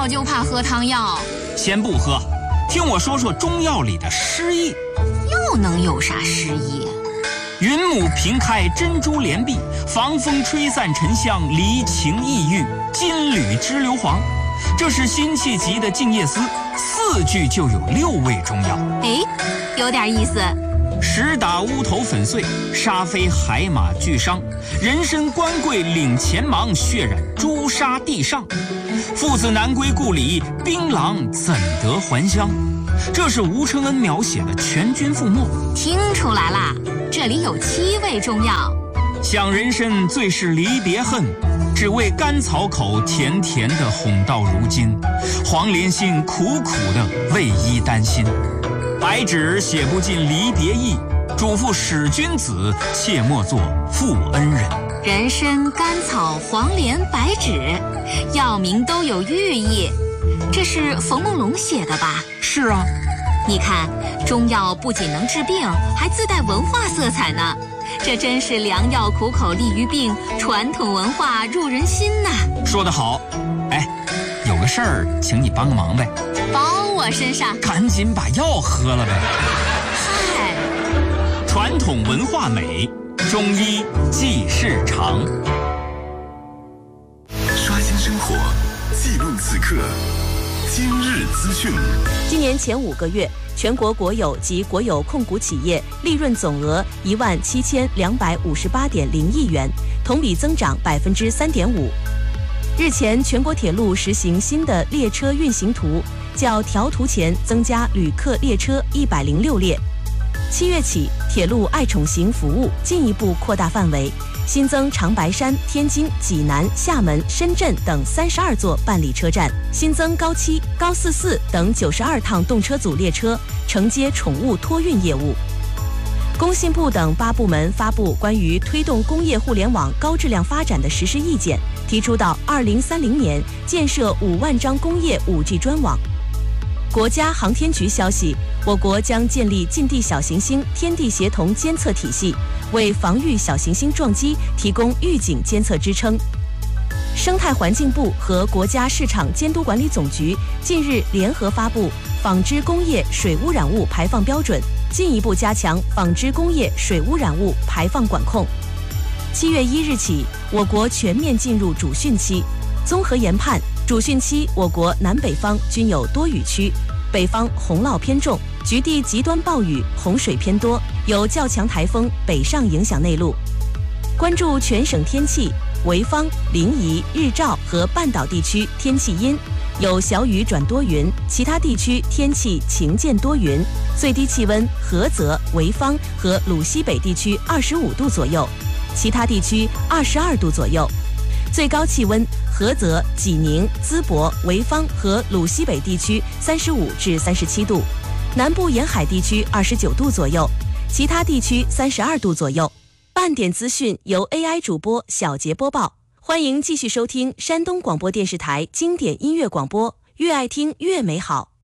药就怕喝汤药。 先不喝，听我说说中药里的诗意。 又能有啥诗意？ 云母平开珍珠帘碧，防风吹散沉香，离情抑郁，金缕织硫磺。这是辛弃疾的《静夜思》，4句就有6味中药。 哎，有点意思。 石打乌头粉碎，沙飞海马俱伤。人参官贵领前忙，血染朱砂地上。父子难归故里，槟榔怎得还乡？这是吴承恩描写的全军覆没。 听出来啦，这里有7味中药。 想人参最是离别恨，只为甘草口甜甜的哄到如今。黄连心苦苦的为伊担心。白纸写不尽离别意，嘱咐使君子，切莫作负恩人。 人参、甘草、黄连、白芷，药名都有寓意。这是冯梦龙写的吧？ 是啊。 你看，中药不仅能治病，还自带文化色彩呢。这真是良药苦口利于病，传统文化入人心呐。 说得好。哎，有个事儿，请你帮个忙呗。 包我身上。 赶紧把药喝了呗。 嗨， 传统文化美，中医记事长。 刷新生活，记录此刻，今日资讯。 今年前5个月，全国国有及国有控股企业利润总额17258.0亿元，同比增长3.5%。日前，全国铁路实行新的列车运行图，较调图前增加旅客列车106列。7月起，铁路爱宠行服务进一步扩大范围，新增长白山、天津、济南、厦门、深圳等32座办理车站，新增高7、高44等92趟动车组列车，承接宠物托运业务。工信部等8部门发布关于推动工业互联网高质量发展的实施意见，提出到2030年建设5万张工业5G 专网。国家航天局消息，我国将建立近地小行星天地协同监测体系，为防御小行星撞击提供预警监测支撑。生态环境部和国家市场监督管理总局近日联合发布纺织工业水污染物排放标准，进一步加强纺织工业水污染物排放管控。7月1日起，我国全面进入主汛期。综合研判，主汛期我国南北方均有多雨区，北方洪涝偏重，局地极端暴雨，洪水偏多，有较强台风北上影响内陆。关注全省天气，潍坊、临沂、日照和半岛地区天气阴，有小雨转多云，其他地区天气晴间多云。最低气温，菏泽、潍坊和鲁西北地区25度左右，其他地区22度左右。最高气温，菏泽、济宁、淄博、潍坊和鲁西北地区35至37度，南部沿海地区29度左右，其他地区32度左右。半点资讯由 AI 主播小杰播报，欢迎继续收听山东广播电视台经典音乐广播，越爱听越美好。